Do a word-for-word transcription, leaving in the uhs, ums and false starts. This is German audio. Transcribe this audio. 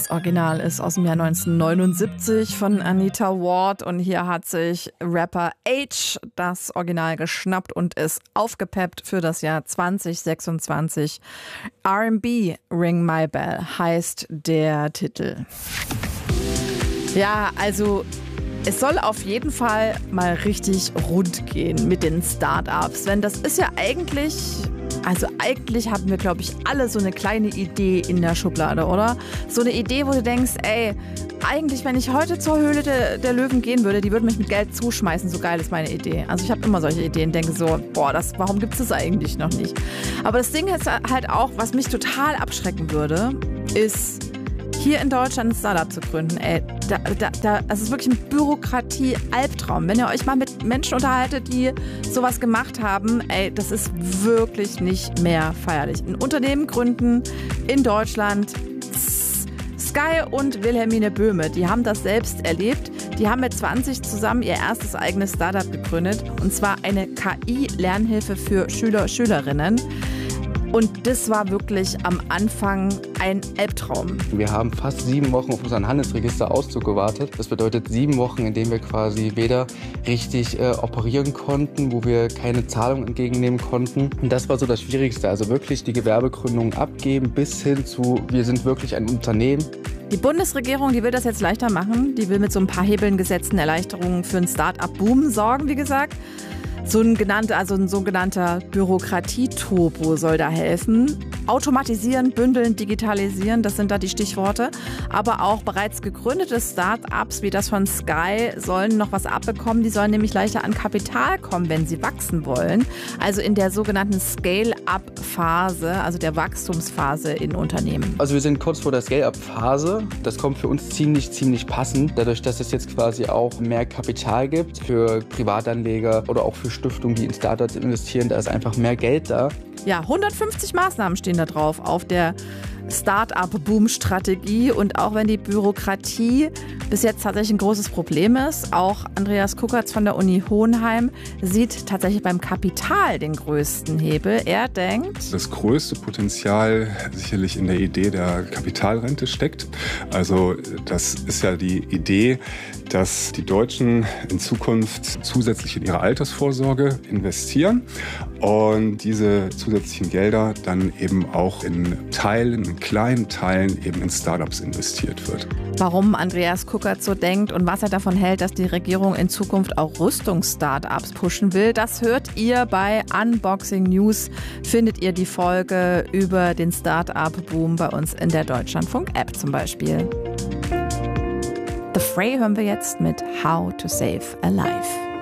Das Original ist aus dem Jahr neunzehnhundertneunundsiebzig von Anita Ward und hier hat sich Rapper H das Original geschnappt und es aufgepeppt für das Jahr zwanzig sechsundzwanzig. R and B Ring My Bell heißt der Titel. Ja, also es soll auf jeden Fall mal richtig rund gehen mit den Startups, denn das ist ja eigentlich... Also eigentlich haben wir, glaube ich, alle so eine kleine Idee in der Schublade, oder? So eine Idee, wo du denkst, ey, eigentlich, wenn ich heute zur Höhle der, der Löwen gehen würde, die würden mich mit Geld zuschmeißen, so geil ist meine Idee. Also ich habe immer solche Ideen, denke so, boah, das, warum gibt es das eigentlich noch nicht? Aber das Ding ist halt auch, was mich total abschrecken würde, ist... hier in Deutschland ein Startup zu gründen, ey, da, da, da, das ist wirklich ein Bürokratie-Albtraum. Wenn ihr euch mal mit Menschen unterhaltet, die sowas gemacht haben, ey, das ist wirklich nicht mehr feierlich. Ein Unternehmen gründen in Deutschland, Sky und Wilhelmine Böhme, die haben das selbst erlebt. Die haben mit zwanzig zusammen ihr erstes eigenes Startup gegründet, und zwar eine K I-Lernhilfe für Schüler, Schülerinnen. Und das war wirklich am Anfang ein Albtraum. Wir haben fast sieben Wochen auf unseren Handelsregisterauszug gewartet. Das bedeutet sieben Wochen, in denen wir quasi weder richtig äh, operieren konnten, wo wir keine Zahlung entgegennehmen konnten. Und das war so das Schwierigste. Also wirklich die Gewerbegründung abgeben bis hin zu, wir sind wirklich ein Unternehmen. Die Bundesregierung, die will das jetzt leichter machen. Die will mit so ein paar Hebeln gesetzten Erleichterungen für einen Start-up-Boom sorgen, wie gesagt. So ein genannter, also ein sogenannter Bürokratie-Turbo soll da helfen. Automatisieren, bündeln, digitalisieren, das sind da die Stichworte. Aber auch bereits gegründete Start-ups wie das von Sky sollen noch was abbekommen. Die sollen nämlich leichter an Kapital kommen, wenn sie wachsen wollen. Also in der sogenannten Scale-up-Phase, also der Wachstumsphase in Unternehmen. Also wir sind kurz vor der Scale-up-Phase. Das kommt für uns ziemlich, ziemlich passend. Dadurch, dass es jetzt quasi auch mehr Kapital gibt für Privatanleger oder auch für Stiftungen, die in Startups investieren, da ist einfach mehr Geld da. Ja, hundertfünfzig Maßnahmen stehen da drauf auf der Start-up-Boom-Strategie. Und auch wenn die Bürokratie bis jetzt tatsächlich ein großes Problem ist, auch Andreas Kuckertz von der Uni Hohenheim sieht tatsächlich beim Kapital den größten Hebel. Er denkt, das größte Potenzial sicherlich in der Idee der Kapitalrente steckt. Also das ist ja die Idee, dass die Deutschen in Zukunft zusätzlich in ihre Altersvorsorge investieren und diese zusätzlichen Gelder dann eben auch in Teilen, in kleinen Teilen eben in Startups investiert wird. Warum Andreas Kuckertz so denkt und was er davon hält, dass die Regierung in Zukunft auch Rüstungsstartups pushen will, das hört ihr bei Unboxing News. Findet ihr die Folge über den Start-up-Boom bei uns in der Deutschlandfunk-App zum Beispiel. The Fray hören wir jetzt mit How to Save a Life.